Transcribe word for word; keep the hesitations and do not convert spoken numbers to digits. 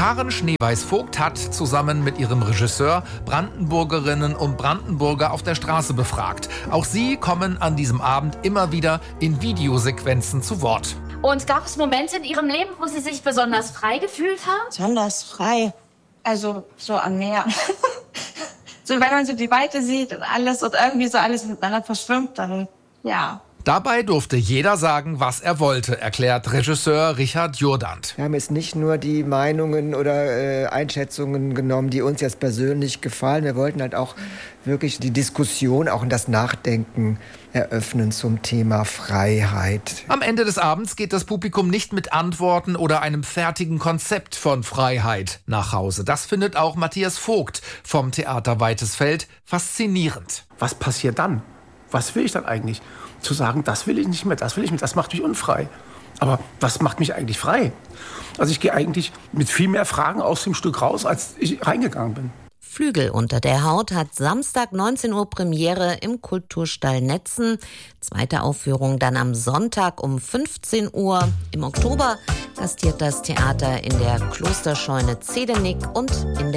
Karen Schneeweiß-Vogt hat zusammen mit ihrem Regisseur Brandenburgerinnen und Brandenburger auf der Straße befragt. Auch sie kommen an diesem Abend immer wieder in Videosequenzen zu Wort. Und gab es Momente in Ihrem Leben, wo Sie sich besonders frei gefühlt haben? Besonders frei? Also so am Meer. So, wenn man so die Weite sieht und alles und irgendwie so alles miteinander verschwimmt, dann ja. Dabei durfte jeder sagen, was er wollte, erklärt Regisseur Richard Jourdant. Wir haben jetzt nicht nur die Meinungen oder äh, Einschätzungen genommen, die uns jetzt persönlich gefallen. Wir wollten halt auch wirklich die Diskussion, auch das Nachdenken eröffnen zum Thema Freiheit. Am Ende des Abends geht das Publikum nicht mit Antworten oder einem fertigen Konzept von Freiheit nach Hause. Das findet auch Matthias Vogt vom Theater Weites Feld faszinierend. Was passiert dann? Was will ich dann eigentlich? Zu sagen, das will ich nicht mehr, das will ich nicht mehr, das macht mich unfrei. Aber was macht mich eigentlich frei? Also ich gehe eigentlich mit viel mehr Fragen aus dem Stück raus, als ich reingegangen bin. Flügel unter der Haut hat Samstag neunzehn Uhr Premiere im Kulturstall Netzen. Zweite Aufführung dann am Sonntag um fünfzehn Uhr. Im Oktober gastiert das Theater in der Klosterscheune Zedenik und in